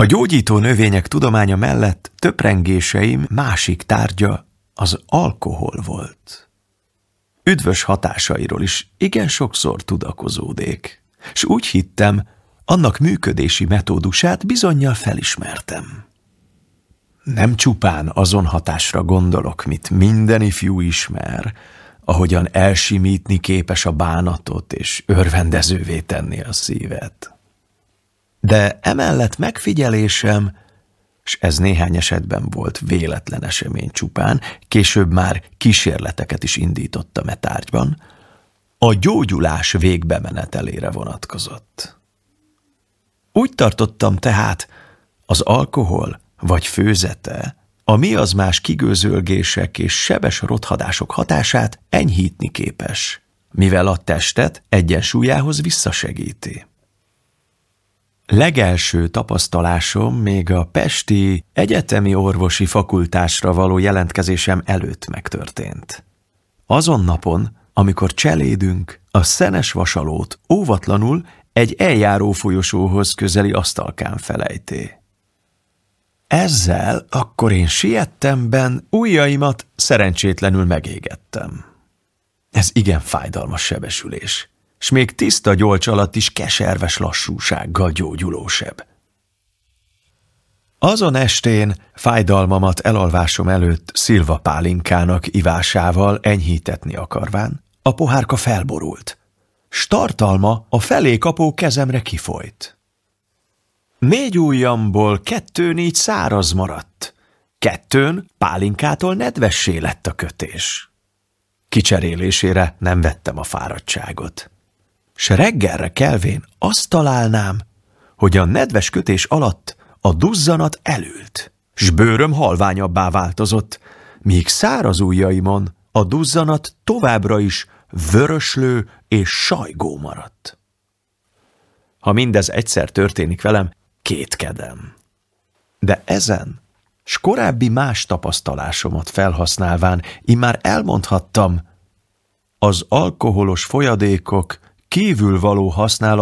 A gyógyító növények tudománya mellett töprengéseim másik tárgya az alkohol volt. Üdvös hatásairól is igen sokszor tudakozódék, s úgy hittem, annak működési metódusát bizonnyal felismertem. Nem csupán azon hatásra gondolok, mit minden ifjú ismer, ahogyan elsimítni képes a bánatot és örvendezővé tenni a szívet. De emellett megfigyelésem, s ez néhány esetben volt véletlen esemény csupán, később már kísérleteket is indítottam e tárgyban, a gyógyulás végbemenetelére vonatkozott. Úgy tartottam tehát, az alkohol vagy főzete a mi az más kigőzölgések és sebes rothadások hatását enyhítni képes, mivel a testet egyensúlyához visszasegíti. Legelső tapasztalásom még a pesti egyetemi orvosi fakultásra való jelentkezésem előtt megtörtént. Azon napon, amikor cselédünk a szenes vasalót óvatlanul egy eljáró folyosóhoz közeli asztalkán felejté. Ezzel akkor én siettemben ujjaimat szerencsétlenül megégettem. Ez igen fájdalmas sebesülés, s még tiszta gyolcs alatt is keserves lassúsággal gyógyulósebb. Azon estén fájdalmamat elalvásom előtt szilvapálinkának ivásával enyhítetni akarván, a pohárka felborult, s tartalma a felé kapó kezemre kifolyt. 4 ujjamból 2 száraz maradt, 2 pálinkától nedvessé lett a kötés. Kicserélésére nem vettem a fáradtságot. S reggelre kelvén azt találnám, hogy a nedves kötés alatt a duzzanat elült, s bőröm halványabbá változott, míg száraz ujjaimon a duzzanat továbbra is vöröslő és sajgó maradt. Ha mindez egyszer történik velem, kétkedem. De ezen, s korábbi más tapasztalásomat felhasználván immár elmondhattam, az alkoholos folyadékok kívül való használat